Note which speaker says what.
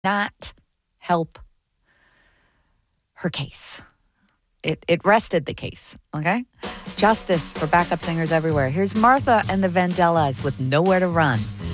Speaker 1: not help her case. It rested the case, okay? Justice for backup singers everywhere. Here's Martha and the Vandellas with Nowhere to Run.